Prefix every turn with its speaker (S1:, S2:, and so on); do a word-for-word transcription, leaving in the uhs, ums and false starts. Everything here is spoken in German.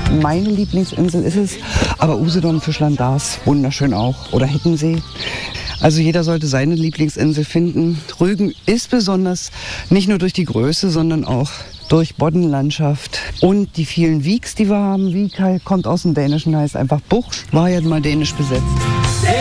S1: meine Lieblingsinsel ist es. Aber Usedom, Fischland, Dars, wunderschön auch. Oder Hiddensee. Also jeder sollte seine Lieblingsinsel finden. Rügen ist besonders, nicht nur durch die Größe, sondern auch durch Boddenlandschaft und die vielen Wieks, die wir haben. Wiek kommt aus dem Dänischen, heißt einfach Bucht, war ja mal dänisch besetzt.